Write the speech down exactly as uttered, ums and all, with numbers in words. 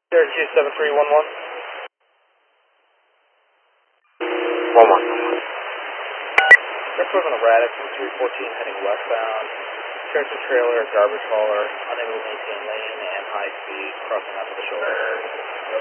Syracuse seven three one one. One one. Airport on the Radix, three fourteen heading westbound. Tractor trailer, garbage hauler, unable to maintain lane and high speed, crossing onto the shoulder.